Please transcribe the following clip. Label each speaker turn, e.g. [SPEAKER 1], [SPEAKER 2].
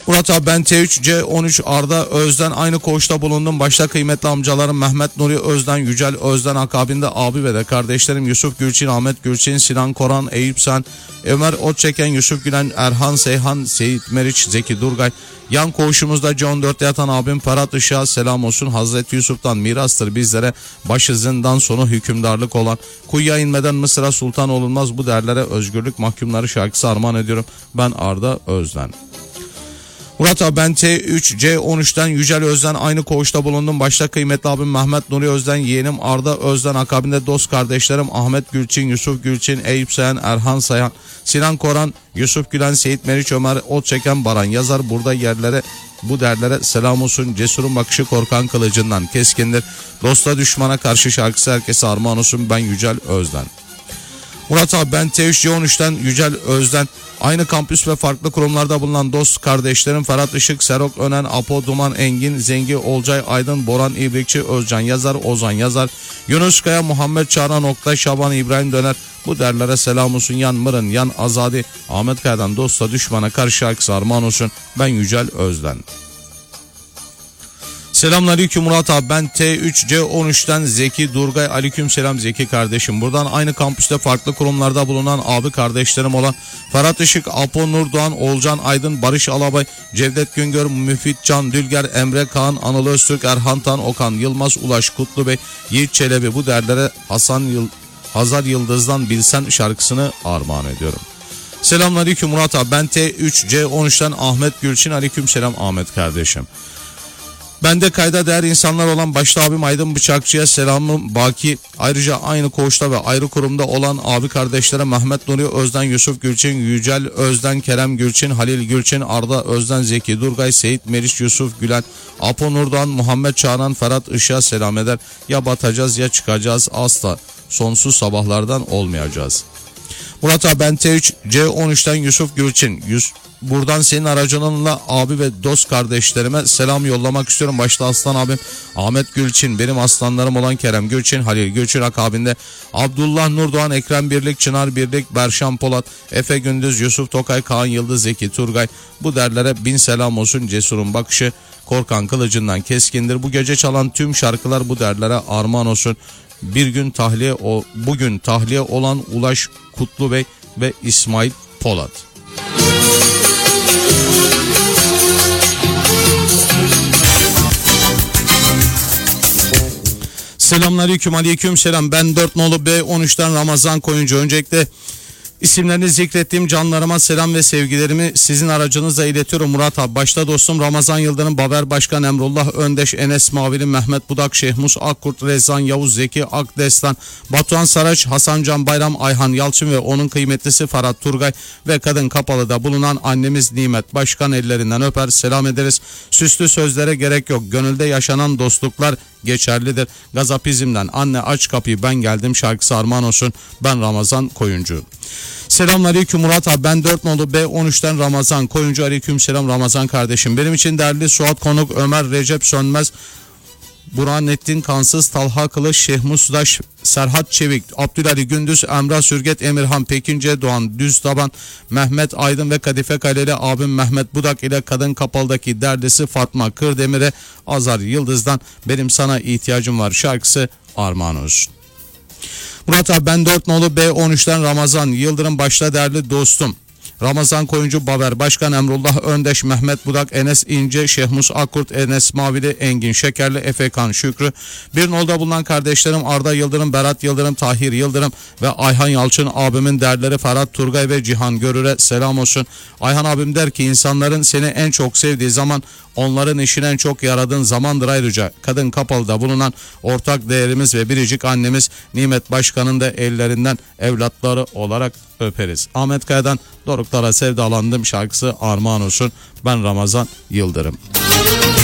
[SPEAKER 1] Murat abi ben T3C13 Arda Özden aynı koğuşta bulundum. Başta kıymetli amcalarım Mehmet Nuri Özden, Yücel Özden, akabinde abi ve de kardeşlerim Yusuf Gülçin, Ahmet Gülçin, Sinan Koran, Eyüp Sen, Ömer Otçeken, Yusuf Gülen, Erhan Seyhan, Seyit Meriç, Zeki Durgay. Yan koğuşumuzda C14'te yatan abim Ferhat Işık'a selam olsun. Hazreti Yusuf'tan mirastır bizlere başı zindan sonu hükümdarlık olan. Kuyuya inmeden Mısır'a sultan olunmaz, bu derlere özgürlük mahkumları şarkısı armağan ediyorum. Ben Arda Özden. Murat abi ben T3C13'ten Yücel Özden aynı koğuşta bulundum. Başta kıymetli abim Mehmet Nuri Özden, yeğenim Arda Özden, akabinde dost kardeşlerim Ahmet Gülçin, Yusuf Gülçin, Eyüp Sayan, Erhan Sayan, Sinan Koran, Yusuf Gülen, Seyit Meriç, Ömer Otçeken, Baran yazar. Burada yerlere bu derlere selam olsun. Cesurun bakışı korkan kılıcından keskindir. Dosta düşmana karşı şarkısı herkese armağan olsun. Ben Yücel Özden. Murat abi ben T3C13'ten Yücel Özden aynı kampüs ve farklı kurumlarda bulunan dost kardeşlerim Ferhat Işık, Serok Önen, Apo Duman, Engin, Zengi, Olcay, Aydın, Boran, İbrikçi, Özcan yazar, Ozan yazar, Yunus Kaya, Muhammed Çağran, Oktay, Şaban, İbrahim Döner. Bu derlere selam olsun. Yan Mırın, Yan Azadi, Ahmet Kaya'dan dosta düşmana karşı şarkısı armağan olsun. Ben Yücel Özden. Selamünaleyküm Murat abi ben T3C13'ten Zeki Durgay, aleyküm selam Zeki kardeşim. Buradan aynı kampüste farklı kurumlarda bulunan abi kardeşlerim olan Ferhat Işık, Apo Nurdoğan, Olcan Aydın, Barış Alabay, Cevdet Güngör, Müfit Can Dülger, Emre Kaan, Anıl Öztürk, Erhan Tan, Okan Yılmaz, Ulaş Kutlu Bey, Yiğit Çelebi. Bu derlere Hazar Yıldız'dan Bilsen şarkısını armağan ediyorum. Selamünaleyküm Murat abi ben T3C13'ten Ahmet Gülçin, aleyküm selam Ahmet kardeşim. Bende kayda değer insanlar olan başta abim Aydın Bıçakçı'ya selamım baki. Ayrıca aynı koğuşta ve ayrı kurumda olan abi kardeşlere Mehmet Nuri Özden, Yusuf Gülçin, Yücel Özden, Kerem Gülçin, Halil Gülçin, Arda Özden, Zeki Durgay, Seyit Meriç, Yusuf Gülen, Apo Nurdoğan, Muhammed Çağran, Ferhat Işık'a selam eder. Ya batacağız ya çıkacağız, asla sonsuz sabahlardan olmayacağız. Murat abi ben T3C13'ten Yusuf Gülçin. Buradan senin aracınınla abi ve dost kardeşlerime selam yollamak istiyorum. Başta aslan abim Ahmet Gülçin, benim aslanlarım olan Kerem Gülçin, Halil Gülçin, akabinde Abdullah Nurdoğan, Ekrem Birlik, Çınar Birlik, Berşan Polat, Efe Gündüz, Yusuf Tokay, Kaan Yıldız, Zeki Turgay. Bu derlere bin selam olsun. Cesurun bakışı korkan kılıcından keskindir. Bu gece çalan tüm şarkılar bu derlere armağan olsun. Bugün tahliye olan Ulaş Kutlu Bey ve İsmail Polat. Selamünaleyküm, aleyküm selam. Ben 4 nolu B13'ten Ramazan Koyuncu. Öncelikle İsimlerini zikrettiğim canlarıma selam ve sevgilerimi sizin aracınızla iletiyorum Murat abi. Başta dostum Ramazan Yıldırım, Baber Başkan, Emrullah Öndeş, Enes Mavili, Mehmet Budak, Şehmus Akkurt, Rezan Yavuz, Zeki Akdestan, Batuhan Saraç, Hasan Can Bayram, Ayhan Yalçın ve onun kıymetlisi Ferhat Turgay ve Kadın Kapalı'da bulunan annemiz Nimet Başkan ellerinden öper selam ederiz. Süslü sözlere gerek yok. Gönülde yaşanan dostluklar geçerlidir. Gazapizmden anne aç kapıyı ben geldim şarkısı armağan olsun. Ben Ramazan Koyuncu. Selamünaleyküm Murat abi ben 4 nolu B13'ten Ramazan Koyuncu, aleyküm selam Ramazan kardeşim. Benim için değerli Suat Konuk, Ömer Recep Sönmez, Burhanettin Kansız, Talha Kılıç, Şehmus Sudaş, Serhat Çevik, Abdülali Gündüz, Emrah Sürget, Emirhan Pekince, Doğan Düztaban, Mehmet Aydın ve Kadife Kaleli abim Mehmet Budak ile Kadın Kapalı'daki derdesi Fatma Kırdemir'e Azar Yıldız'dan benim sana ihtiyacım var şarkısı armağan olsun. Murat abi ben 4 nolu B13'ten Ramazan Yıldırım, başta değerli dostum Ramazan Koyuncu, Baber Başkan, Emrullah Öndeş, Mehmet Budak, Enes İnce, Şehmus Akkurt, Enes Mavili, Engin Şekerli, Efekan Şükrü. Bir nolda bulunan kardeşlerim Arda Yıldırım, Berat Yıldırım, Tahir Yıldırım ve Ayhan Yalçın abimin derleri Ferhat Turgay ve Cihan Görür'e selam olsun. Ayhan abim der ki insanların seni en çok sevdiği zaman onların işine en çok yaradığın zamandır. Ayrıca Kadın Kapalı'da bulunan ortak değerimiz ve biricik annemiz Nimet Başkan'ın da ellerinden evlatları olarak öperiz. Ahmet Kaya'dan Doruklara Sevdalandım şarkısı armağan olsun. Ben Ramazan Yıldırım.